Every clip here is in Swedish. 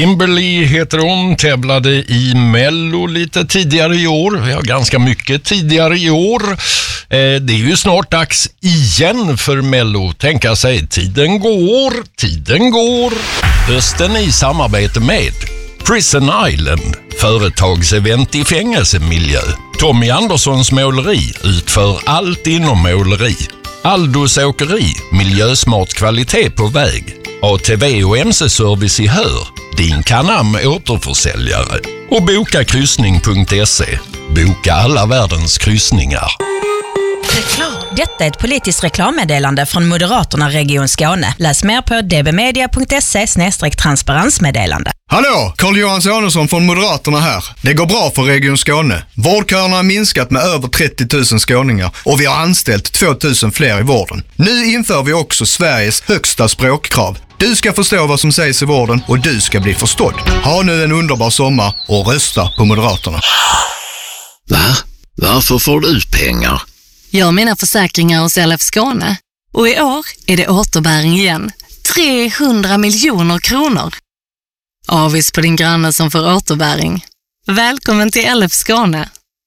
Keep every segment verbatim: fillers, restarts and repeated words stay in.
Kimberly heter hon, tävlade i Mello lite tidigare i år. Ja, ganska mycket tidigare i år. Eh, det är ju snart dags igen för Mello. Tänka sig, tiden går, tiden går. Hösten i samarbete med Prison Island, företagsevent i fängelsemiljö. Tommy Anderssons måleri utför allt inom måleri. Aldos åkeri, miljösmart kvalitet på väg. A T V och M C-service i Hör, din Canam återförsäljare. Och boka kryssning punkt se. Boka alla världens kryssningar. Reklam. Detta är ett politiskt reklammeddelande från Moderaterna Region Skåne. Läs mer på dbmedia punkt se snedstreck transparensmeddelande. Hallå, Carl-Johan Samuelsson från Moderaterna här. Det går bra för Region Skåne. Vårdköerna har minskat med över trettio tusen skåningar och vi har anställt två tusen fler i vården. Nu inför vi också Sveriges högsta språkkrav. Du ska förstå vad som sägs i vården och du ska bli förstådd. Ha nu en underbar sommar och rösta på Moderaterna. Va? Varför får du pengar? Jag har mina försäkringar hos L F Skåne. Och i år är det återbäring igen. trehundra miljoner kronor. Avis på din granne som får återbäring. Välkommen till L F Skåne.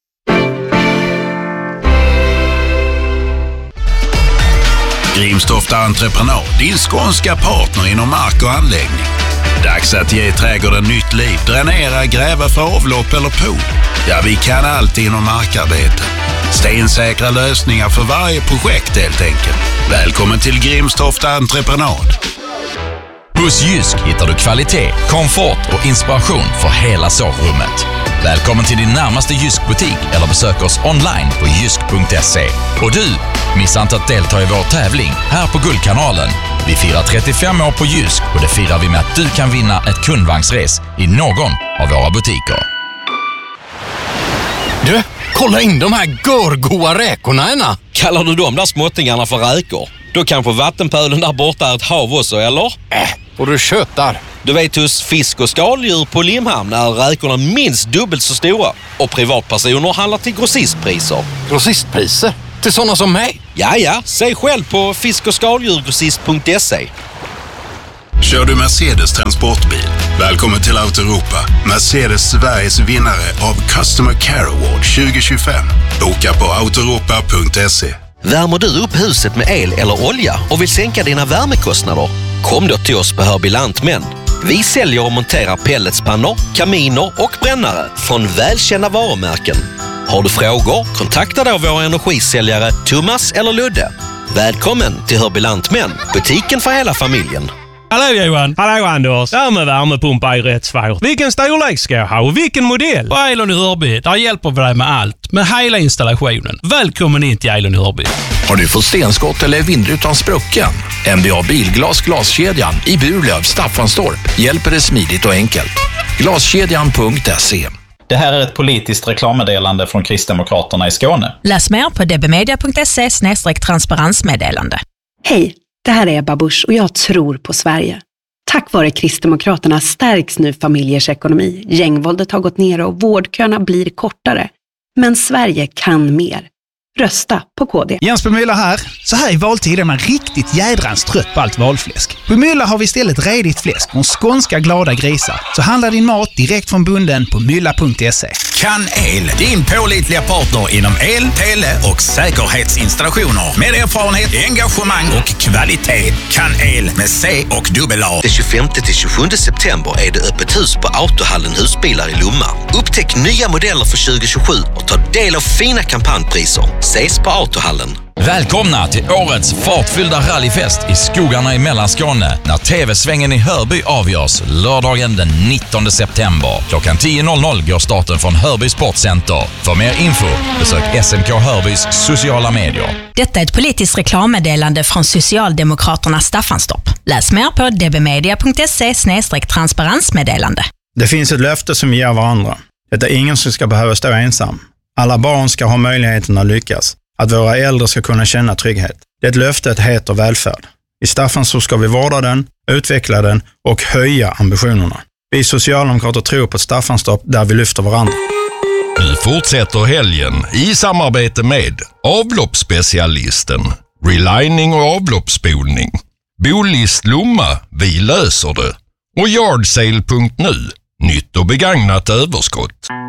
Grimstofta Entreprenad, din skånska partner inom mark och anläggning. Dags att ge trädgården nytt liv. Dränera, gräva för avlopp eller pool. Ja, vi kan allt inom markarbete. Stensäkra lösningar för varje projekt helt enkelt. Välkommen till Grimstofta Entreprenad. Hos Jysk hittar du kvalitet, komfort och inspiration för hela sovrummet. Välkommen till din närmaste Jysk-butik eller besök oss online på jysk punkt se. Och du, missa inte att delta i vår tävling här på Guldkanalen. Vi firar trettiofem år på Jysk och det firar vi med att du kan vinna ett kundvagnsres i någon av våra butiker. Du, kolla in de här görgoa räkorna ena. Kallar du de där småttingarna för räkor? Då kanske vattenpölen där borta är ett hav också, eller? Äh, och du köttar. Du vet, hos fisk- och skaldjur på Limhamn är räkorna minst dubbelt så stora. Och privatpersoner handlar till grossistpriser. Grossistpriser? Till sådana som mig? Ja, ja. Se själv på fisk- och skaldjurgrossist punkt se. Kör du Mercedes transportbil? Välkommen till Autoeuropa. Mercedes Sveriges vinnare av Customer Care Award tjugo tjugofem. Boka på autoeuropa punkt se. Värmer du upp huset med el eller olja och vill sänka dina värmekostnader? Kom då till oss på Hörby Lantmän. Vi säljer och monterar pelletspannor, kaminer och brännare från välkända varumärken. Har du frågor? Kontakta då våra energisäljare Thomas eller Ludde. Välkommen till Hörby Lantmän, butiken för hela familjen. Hallå Johan. Hallå Anders. Det här med värmepumpa är rätt svårt. Vilken storlek ska jag ha och vilken modell? På Eilon i Hörby, där hjälper vi dig med allt. Med hela installationen. Välkommen in till Eilon i Hörby. Har du fått stenskott eller vindrutan sprucken? M B A Bilglas glaskedjan i Burlöv, Staffanstorp hjälper dig smidigt och enkelt. glaskedjan punkt se. Det här är ett politiskt reklammeddelande från Kristdemokraterna i Skåne. Läs mer på dbmedia punkt se snedstreck transparensmeddelande. Hej, det här är Ebba Busch och jag tror på Sverige. Tack vare Kristdemokraterna stärks nu familjers ekonomi. Gängvåldet har gått ner och vårdköerna blir kortare. Men Sverige kan mer. Rösta på K D. Jens Bemylla här. Så här i valtid är man riktigt jädrans trött på allt valfläsk. På Mylla har vi istället redigt fläsk från skånska glada grisar. Så handla din mat direkt från bunden på mylla punkt se. Kan El, din pålitliga partner inom el, tele och säkerhetsinstallationer. Med erfarenhet, engagemang och kvalitet. Kan El med C och dubbel A. Den tjugofemte till tjugosjunde september är det öppet hus på Autohallen Husbilar i Lomma. Upptäck nya modeller för tjugo tjugosju och ta del av fina kampanjpriser. Ses på Autohallen. Välkomna till årets fartfyllda rallyfest i skogarna i Mellanskåne när T V-svängen i Hörby avgörs lördagen den nittonde september. Klockan tio går starten från Hörby Sportcenter. För mer info besök S M K Hörbys sociala medier. Detta är ett politiskt reklammeddelande från Socialdemokraterna Staffanstorp. Läs mer på dbmedia punkt se snedstreck transparensmeddelande. Det finns ett löfte som vi ger varandra. Det är ingen som ska behöva stå ensam. Alla barn ska ha möjligheten att lyckas. Att våra äldre ska kunna känna trygghet. Det löftet heter välfärd. I Staffanstorp ska vi vårda den, utveckla den och höja ambitionerna. Vi socialdemokrater tror på Staffanstorp där vi lyfter varandra. Nu fortsätter helgen i samarbete med avloppsspecialisten, relining och avloppsspolning. Bolist Lomma, vi löser det. Och Yardsale punkt nu. Nytt och begagnat överskott.